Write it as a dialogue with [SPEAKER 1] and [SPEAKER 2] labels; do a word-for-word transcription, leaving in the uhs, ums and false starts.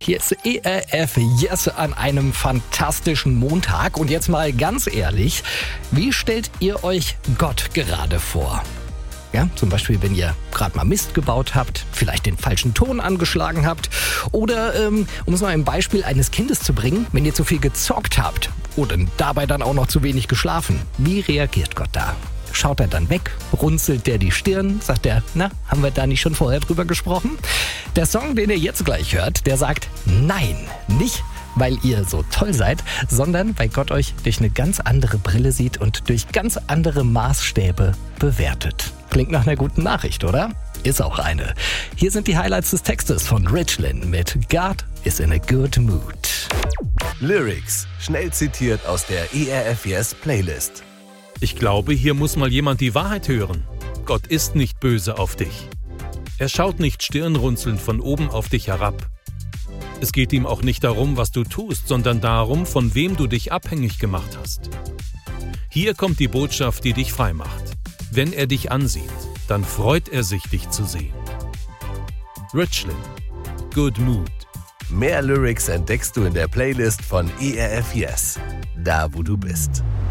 [SPEAKER 1] Hier ist E R F Yes an einem fantastischen Montag. Und jetzt mal ganz ehrlich, wie stellt ihr euch Gott gerade vor? Ja, zum Beispiel, wenn ihr gerade mal Mist gebaut habt, vielleicht den falschen Ton angeschlagen habt oder, ähm, um es mal im Beispiel eines Kindes zu bringen, wenn ihr zu viel gezockt habt oder dabei dann auch noch zu wenig geschlafen. Wie reagiert Gott da? Schaut er dann weg? Runzelt der die Stirn? Sagt er, na, haben wir da nicht schon vorher drüber gesprochen? Der Song, den ihr jetzt gleich hört, der sagt nein, nicht weil ihr so toll seid, sondern weil Gott euch durch eine ganz andere Brille sieht und durch ganz andere Maßstäbe bewertet. Klingt nach einer guten Nachricht, oder? Ist auch eine. Hier sind die Highlights des Textes von Richlin mit God is in a good mood.
[SPEAKER 2] Lyrics, schnell zitiert aus der E R F Yes Playlist.
[SPEAKER 3] Ich glaube, hier muss mal jemand die Wahrheit hören. Gott ist nicht böse auf dich. Er schaut nicht stirnrunzelnd von oben auf dich herab. Es geht ihm auch nicht darum, was du tust, sondern darum, von wem du dich abhängig gemacht hast. Hier kommt die Botschaft, die dich frei macht. Wenn er dich ansieht, dann freut er sich, dich zu sehen. Richlin, Good Mood.
[SPEAKER 2] Mehr Lyrics entdeckst du in der Playlist von E R F Yes, da wo du bist.